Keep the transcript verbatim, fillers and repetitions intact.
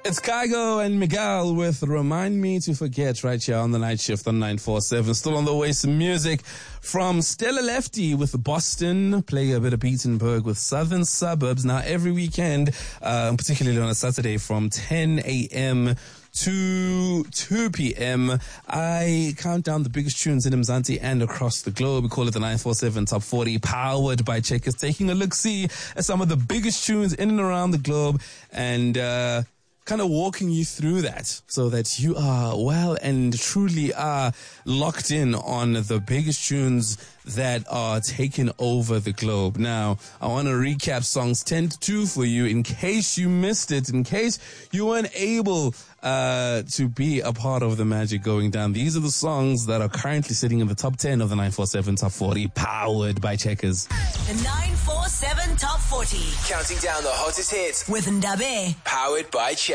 It's Kygo and Miguel with Remind Me to Forget right here on the night shift on nine four seven. Still on the way, some music from Stella Lefty with Boston, play a bit of Beatenberg with Southern Suburbs. Now, every weekend, uh, particularly on a Saturday from ten a.m. to two p.m. I count down the biggest tunes in Mzansi and across the globe. We call it the nine four seven Top forty, powered by Checkers, taking a look-see at some of the biggest tunes in and around the globe and uh kind of walking you through that so that you are well and truly are locked in on the biggest tunes that are taking over the globe. Now, I want to recap songs ten to two for you in case you missed it, in case you weren't able uh to be a part of the magic going down. These are the songs that are currently sitting in the top ten of the nine four seven Top forty, powered by Checkers. The nine four seven Top forty. Counting down the hottest hits With Ndabe. powered by Checkers.